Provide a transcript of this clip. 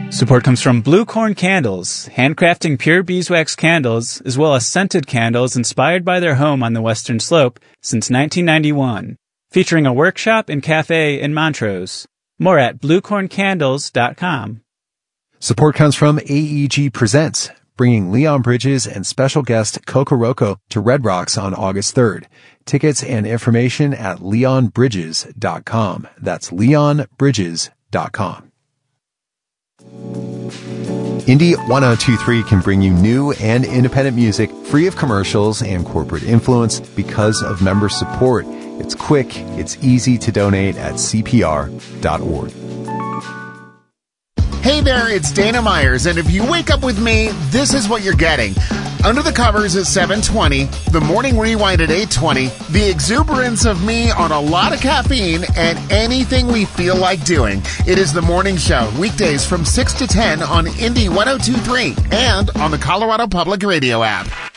Support comes from Blue Corn Candles, handcrafting pure beeswax candles, as well as scented candles inspired by their home on the Western Slope since 1991, featuring a workshop and cafe in Montrose. More at bluecorncandles.com. Support comes from AEG Presents, bringing Leon Bridges and special guest Coco Roco to Red Rocks on August 3rd. Tickets and information at leonbridges.com. That's leonbridges.com. Indie 1023 can bring you new and independent music free of commercials and corporate influence because of member support. It's quick, it's easy to donate at CPR.org. Hey there, it's Dana Myers, and if you wake up with me, this is what you're getting. Under the Covers at 7:20, the Morning Rewind at 8:20, the exuberance of me on a lot of caffeine, and anything we feel like doing. It is The Morning Show, weekdays from 6 to 10 on Indie 1023 and on the Colorado Public Radio app.